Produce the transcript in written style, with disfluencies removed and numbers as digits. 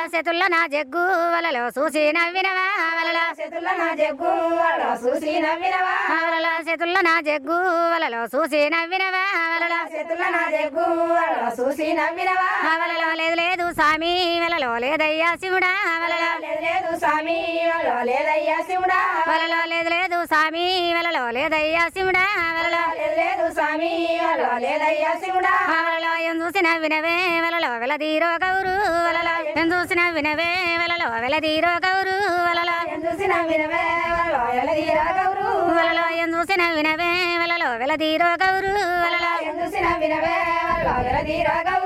చేతుల్ల నా జగ్గు వలలో చూసి నవ్వినవా వలల చేతుల్లో నా జగ్గు వలలో చూసి నవ్వినవా వలల చేతుల్ల నా జగ్గు వలలో చూసి నవ్వినవా వలల చేతుల్లో నా జగ్గు వలలో చూసి నవ్వినవా వలలో లేదు లేదు స్వామి వలలో లేదయ్యా శివుడా వలల లేదు లేదు స్వామి వలలో లేదయ్యా శివుడా వలలో లేదు లేదు స్వామి వలలో లేదయ్యా శివుడా వలలో లేదు లేదు స్వామి వలలో లేదయ్యా శివుడా వలలో ఏం చూసిన వినవే వలలో వెలదీరో గౌరు వలలో ఏం చూసిన వినవే వలలో వెలదీరో గౌరు వలలో చూసిన వినవే వలలో ఎలదీరా గౌరు వలలో ఏం చూసిన వినవే వలలో వెలదీరో గౌరు వలలో చూసిన వినవే వలలో ఎలదీరా గౌరు